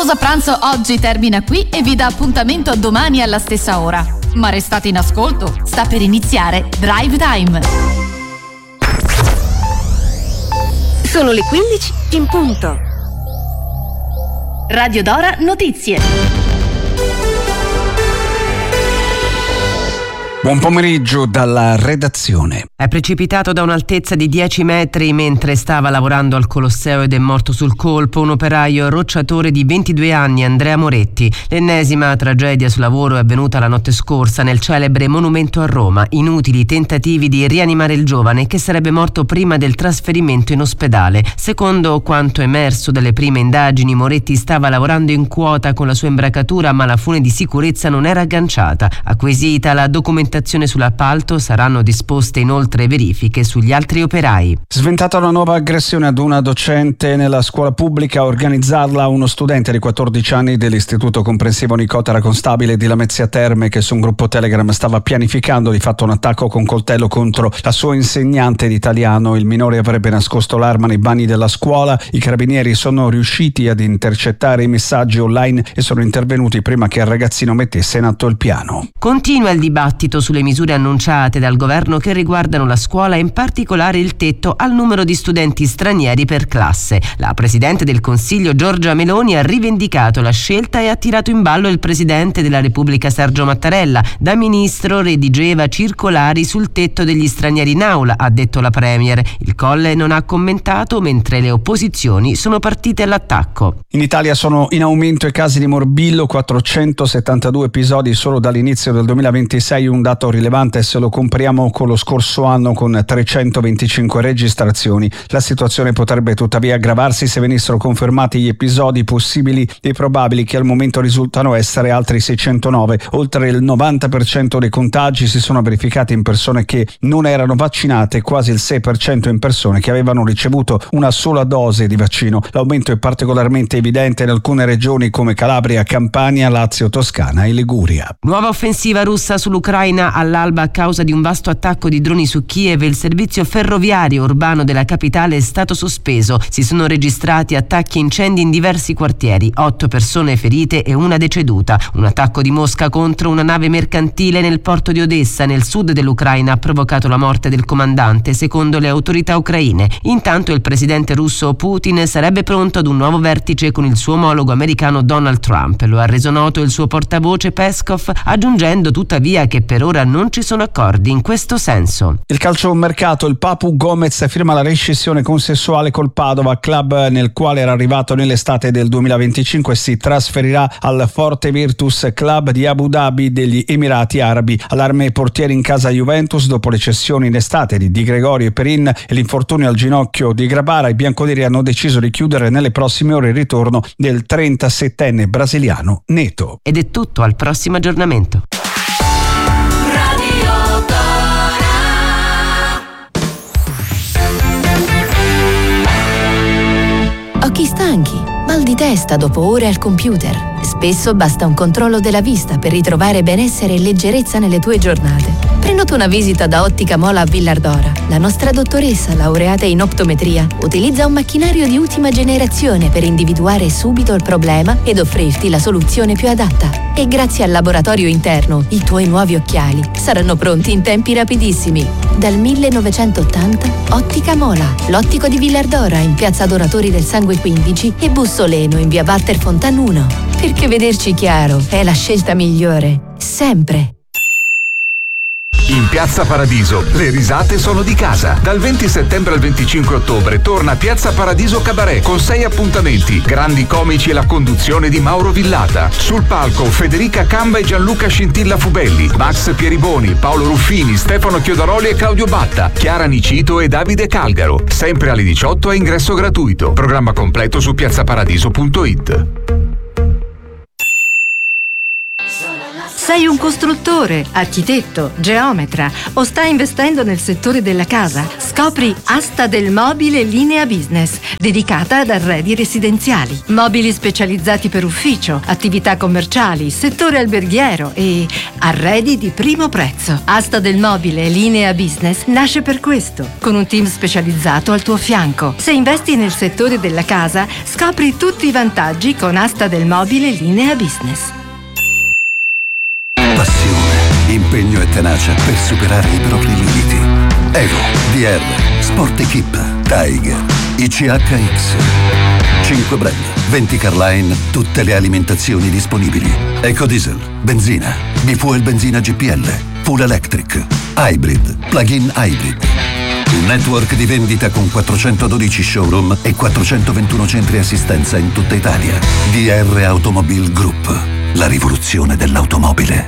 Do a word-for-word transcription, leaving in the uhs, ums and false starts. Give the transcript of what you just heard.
Pausa pranzo oggi termina qui e vi dà appuntamento domani alla stessa ora. Ma restate in ascolto, sta per iniziare Drive Time. Sono le quindici in punto. Radio Dora Notizie. Buon pomeriggio dalla redazione. È precipitato da un'altezza di dieci metri mentre stava lavorando al Colosseo ed è morto sul colpo un operaio rocciatore di ventidue anni, Andrea Moretti. L'ennesima tragedia sul lavoro è avvenuta la notte scorsa nel celebre monumento a Roma. Inutili tentativi di rianimare il giovane che sarebbe morto prima del trasferimento in ospedale. Secondo quanto emerso dalle prime indagini, Moretti stava lavorando in quota con la sua imbracatura, ma la fune di sicurezza non era agganciata. Acquisita la documentazione sull'appalto, saranno disposte inoltre verifiche sugli altri operai. Sventata una nuova aggressione ad una docente nella scuola pubblica, a organizzarla uno studente di quattordici anni dell'istituto comprensivo Nicotera Constabile di Lamezia Terme, che su un gruppo Telegram stava pianificando di fatto un attacco con coltello contro la sua insegnante di italiano. Il minore avrebbe nascosto l'arma nei bagni della scuola. I carabinieri sono riusciti ad intercettare i messaggi online e sono intervenuti prima che il ragazzino mettesse in atto il piano. Continua il dibattito sulle misure annunciate dal governo che riguardano la scuola e in particolare il tetto al numero di studenti stranieri per classe. La Presidente del Consiglio Giorgia Meloni ha rivendicato la scelta e ha tirato in ballo il Presidente della Repubblica Sergio Mattarella. Da ministro redigeva circolari sul tetto degli stranieri in aula, ha detto la Premier. Il Colle non ha commentato, mentre le opposizioni sono partite all'attacco. In Italia sono in aumento i casi di morbillo, quattrocentosettantadue episodi solo dall'inizio del duemilaventisei, un dato rilevante se lo compariamo con lo scorso anno con trecentoventicinque registrazioni. La situazione potrebbe tuttavia aggravarsi se venissero confermati gli episodi possibili e probabili, che al momento risultano essere altri seicentonove. Oltre il novanta per cento dei contagi si sono verificati in persone che non erano vaccinate, quasi il sei per cento in persone che avevano ricevuto una sola dose di vaccino. L'aumento è particolarmente evidente in alcune regioni come Calabria, Campania, Lazio, Toscana e Liguria. Nuova offensiva russa sull'Ucraina all'alba a causa di un vasto attacco di droni su Kiev. Il servizio ferroviario urbano della capitale è stato sospeso. Si sono registrati attacchi e incendi in diversi quartieri, otto persone ferite e una deceduta. Un attacco di Mosca contro una nave mercantile nel porto di Odessa, nel sud dell'Ucraina, ha provocato la morte del comandante, secondo le autorità ucraine. Intanto il presidente russo Putin sarebbe pronto ad un nuovo vertice con il suo omologo americano Donald Trump. Lo ha reso noto il suo portavoce Peskov, aggiungendo tuttavia che per ora non ci sono accordi in questo senso. Il calciomercato, il Papu Gomez firma la rescissione consensuale col Padova, club nel quale era arrivato nell'estate del duemilaventicinque, e si trasferirà al Forte Virtus Club di Abu Dhabi degli Emirati Arabi. Allarme portieri in casa Juventus dopo le cessioni in estate di Di Gregorio e Perin e l'infortunio al ginocchio di Grabara. I bianconeri hanno deciso di chiudere nelle prossime ore il ritorno del trentasettenne brasiliano Neto. Ed è tutto, al prossimo aggiornamento. Occhi stanchi, mal di testa dopo ore al computer. Spesso basta un controllo della vista per ritrovare benessere e leggerezza nelle tue giornate. Prenota una visita da Ottica Mola a Villardora. La nostra dottoressa, laureata in optometria, utilizza un macchinario di ultima generazione per individuare subito il problema ed offrirti la soluzione più adatta. E grazie al laboratorio interno, i tuoi nuovi occhiali saranno pronti in tempi rapidissimi. Dal millenovecentottanta, Ottica Mola, l'ottico di Villardora in piazza Adoratori del Sangue quindici e Bussoleno in via Walter Fontan uno. Perché vederci chiaro è la scelta migliore, sempre. In Piazza Paradiso le risate sono di casa. Dal venti settembre al venticinque ottobre torna Piazza Paradiso Cabaret con sei appuntamenti, grandi comici e la conduzione di Mauro Villata. Sul palco Federica Camba e Gianluca Scintilla Fubelli, Max Pieriboni, Paolo Ruffini, Stefano Chiodaroli e Claudio Batta, Chiara Nicito e Davide Calgaro. Sempre alle diciotto a ingresso gratuito. Programma completo su piazzaparadiso punto it. Sei un costruttore, architetto, geometra o stai investendo nel settore della casa? Scopri Asta del Mobile Linea Business, dedicata ad arredi residenziali. Mobili specializzati per ufficio, attività commerciali, settore alberghiero e arredi di primo prezzo. Asta del Mobile Linea Business nasce per questo, con un team specializzato al tuo fianco. Se investi nel settore della casa, scopri tutti i vantaggi con Asta del Mobile Linea Business. Passione, impegno e tenacia per superare i propri limiti. Evo, D R, Sport Equip, Tiger, I C H X. cinque brand, venti Carline, tutte le alimentazioni disponibili. Ecodiesel, benzina, bifuel benzina G P L, full electric, hybrid, plug-in hybrid. Un network di vendita con quattrocentododici showroom e quattrocentoventuno centri assistenza in tutta Italia. D R Automobile Group, la rivoluzione dell'automobile.